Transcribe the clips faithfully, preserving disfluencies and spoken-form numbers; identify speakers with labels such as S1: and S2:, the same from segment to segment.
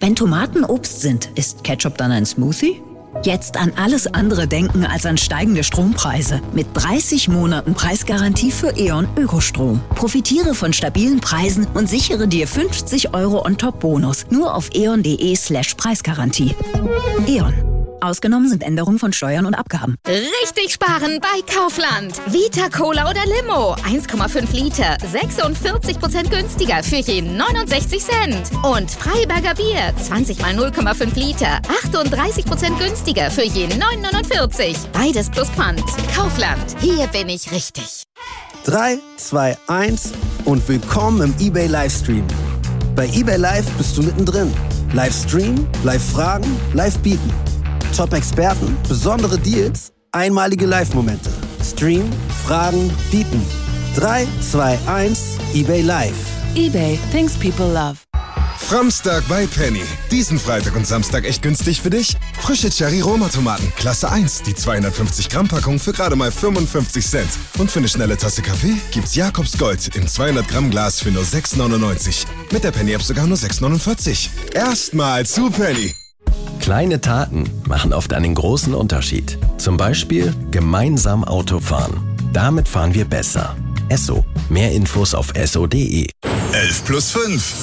S1: Wenn Tomaten Obst sind, ist Ketchup dann ein Smoothie? Jetzt an alles andere denken als an steigende Strompreise. Mit dreißig Monaten Preisgarantie für E.ON Ökostrom. Profitiere von stabilen Preisen und sichere dir fünfzig Euro On-Top-Bonus. Nur auf eon.de slash Preisgarantie. E.ON. Ausgenommen sind Änderungen von Steuern und Abgaben.
S2: Richtig sparen bei Kaufland. Vita Cola oder Limo. eins Komma fünf Liter. sechsundvierzig Prozent günstiger für je neunundsechzig Cent. Und Freiberger Bier. zwanzig mal null Komma fünf Liter. achtunddreißig Prozent günstiger für je neun neunundvierzig. Beides plus Pfand. Kaufland. Hier bin ich richtig.
S3: drei, zwei, eins und willkommen im eBay Livestream. Bei eBay Live bist du mittendrin. Livestream, Live-Fragen, Live-Bieten. Top-Experten, besondere Deals, einmalige Live-Momente. Stream, Fragen, bieten. drei, zwei, eins, eBay Live.
S4: eBay, things people love.
S5: Framstag bei Penny. Diesen Freitag und Samstag echt günstig für dich? Frische Cherry-Roma-Tomaten, Klasse eins, die zweihundertfünfzig Gramm Packung für gerade mal fünfundfünfzig Cent. Und für eine schnelle Tasse Kaffee gibt's Jakobs Gold im zweihundert Gramm Glas für nur sechs neunundneunzig. Mit der Penny-App sogar nur sechs neunundvierzig. Erstmal zu Penny.
S6: Kleine Taten machen oft einen großen Unterschied. Zum Beispiel gemeinsam Auto fahren. Damit fahren wir besser. Esso. Mehr Infos auf esso punkt de.
S7: elf plus fünf.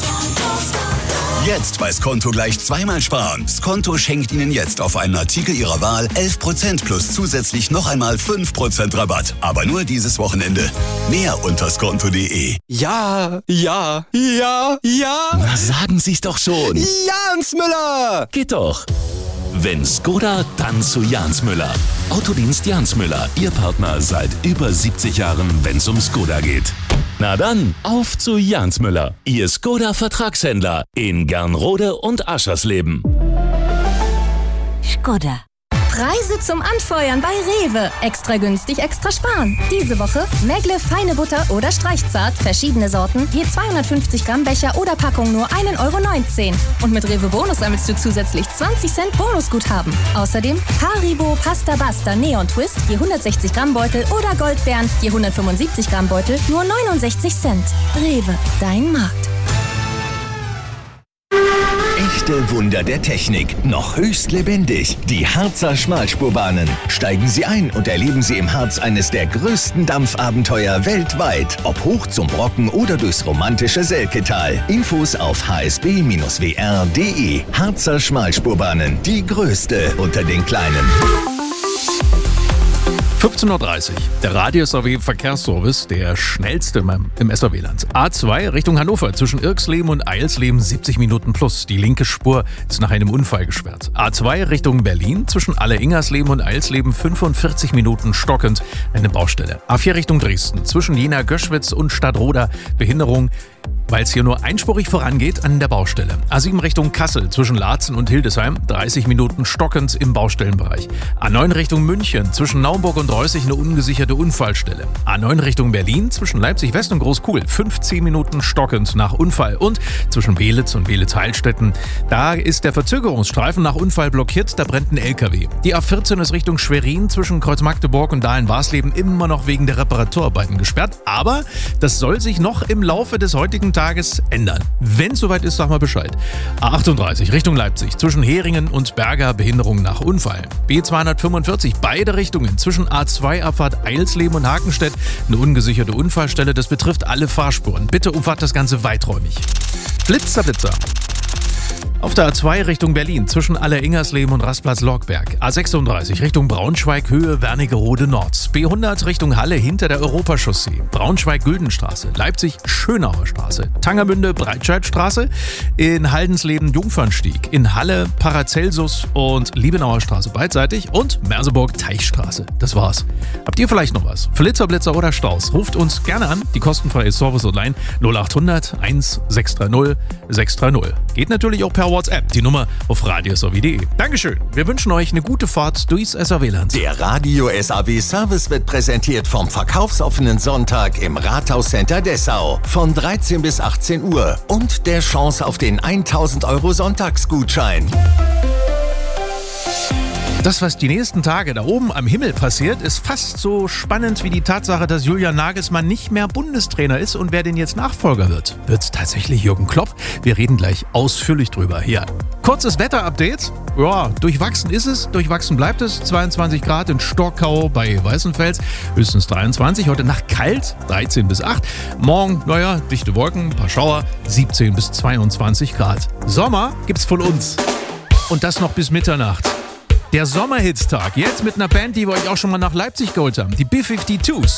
S7: Jetzt bei Skonto gleich zweimal sparen. Skonto schenkt Ihnen jetzt auf einen Artikel Ihrer Wahl elf Prozent plus zusätzlich noch einmal fünf Prozent Rabatt. Aber nur dieses Wochenende. Mehr unter skonto punkt de.
S8: Ja, ja, ja, ja.
S9: Na, sagen Sie's doch schon.
S8: Jans Müller.
S9: Geht doch. Wenn Skoda, dann zu Jans Müller. Autodienst Jans Müller, Ihr Partner seit über siebzig Jahren, wenn's um Skoda geht. Na dann, auf zu Jans Müller, Ihr Skoda-Vertragshändler in Gernrode und Aschersleben.
S10: Skoda. Preise zum Anfeuern bei Rewe. Extra günstig, extra sparen. Diese Woche Megle, feine Butter oder Streichzart, verschiedene Sorten, je zweihundertfünfzig Gramm Becher oder Packung nur ein Euro neunzehn. Und mit Rewe Bonus sammelst du zusätzlich zwanzig Cent Bonusguthaben. Außerdem Haribo, Pasta Basta, Neon Twist, je hundertsechzig Gramm Beutel oder Goldbeeren, je hundertfünfundsiebzig Gramm Beutel, nur neunundsechzig Cent. Rewe, dein Markt.
S11: Echte Wunder der Technik, noch höchst lebendig. Die Harzer Schmalspurbahnen. Steigen Sie ein und erleben Sie im Harz eines der größten Dampfabenteuer weltweit. Ob hoch zum Brocken oder durchs romantische Selketal. Infos auf h s b Bindestrich w r punkt de. Harzer Schmalspurbahnen, die größte unter den kleinen.
S12: fünfzehn Uhr dreißig. Der Radio-S A W-Verkehrsservice, der schnellste im S A W-Land. A zwei Richtung Hannover zwischen Irksleben und Eilsleben siebzig Minuten plus. Die linke Spur ist nach einem Unfall gesperrt. A zwei Richtung Berlin zwischen Alle-Ingersleben und Eilsleben fünfundvierzig Minuten stockend. Eine Baustelle. A vier Richtung Dresden zwischen Jena-Göschwitz und Stadtroda Behinderung, weil es hier nur einspurig vorangeht an der Baustelle. A sieben Richtung Kassel zwischen Laatzen und Hildesheim dreißig Minuten stockend im Baustellenbereich. A neun Richtung München zwischen Naumburg und Reußig eine ungesicherte Unfallstelle. A neun Richtung Berlin zwischen Leipzig West und Großkuhl fünfzehn Minuten stockend nach Unfall. Und zwischen Belitz und Belitz-Heilstätten, da ist der Verzögerungsstreifen nach Unfall blockiert, da brennt ein L K W. Die A vierzehn ist Richtung Schwerin zwischen Kreuz-Magdeburg und Dahlen-Warsleben immer noch wegen der Reparaturarbeiten gesperrt. Aber das soll sich noch im Laufe des heutigen Tages ändern. Wenn es soweit ist, sag mal Bescheid. A achtunddreißig Richtung Leipzig zwischen Heringen und Berger Behinderung nach Unfall. B zweihundertfünfundvierzig beide Richtungen zwischen A zwei Abfahrt Eilsleben und Hakenstedt eine ungesicherte Unfallstelle. Das betrifft alle Fahrspuren. Bitte umfahrt das Ganze weiträumig. Blitzer, Blitzer. Auf der A zwei Richtung Berlin zwischen Alle-Ingersleben und Rastplatz-Logberg. A sechsunddreißig Richtung Braunschweig Höhe Wernigerode Nord. B hundert Richtung Halle hinter der Europachaussee. Braunschweig-Güldenstraße. Leipzig Schönauer Straße. Tangermünde Breitscheidstraße. In Haldensleben Jungfernstieg. In Halle Paracelsus und Liebenauer Straße beidseitig. Und Merseburg Teichstraße. Das war's. Habt ihr vielleicht noch was? Flitzer, Blitzer oder Staus? Ruft uns gerne an. Die kostenfreie Service Online null achthundert eins sechs drei null sechs drei null. Geht natürlich auch per WhatsApp, die Nummer auf radio s a w punkt de. Dankeschön. Wir wünschen euch eine gute Fahrt durchs S A W-Land.
S11: Der Radio-S A W-Service wird präsentiert vom verkaufsoffenen Sonntag im Rathauscenter Dessau von dreizehn bis achtzehn Uhr und der Chance auf den tausend Euro Sonntagsgutschein.
S12: Das, was die nächsten Tage da oben am Himmel passiert, ist fast so spannend wie die Tatsache, dass Julian Nagelsmann nicht mehr Bundestrainer ist und wer denn jetzt Nachfolger wird. Wird es tatsächlich Jürgen Klopp? Wir reden gleich ausführlich drüber hier. Kurzes Wetterupdate. Ja, durchwachsen ist es, durchwachsen bleibt es. zweiundzwanzig Grad in Stockau bei Weißenfels, höchstens dreiundzwanzig. Heute Nacht kalt, dreizehn bis acht. Morgen, naja, dichte Wolken, ein paar Schauer, siebzehn bis zweiundzwanzig Grad. Sommer gibt's von uns. Und das noch bis Mitternacht. Der Sommerhitstag, jetzt mit einer Band, die wir euch auch schon mal nach Leipzig geholt haben, die B zweiundfünfzig.